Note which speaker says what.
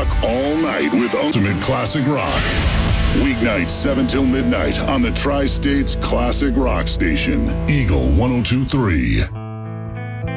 Speaker 1: rock all night with ultimate classic rock. Weeknights 7 till midnight on the Tri-States Classic Rock Station, Eagle 102.3.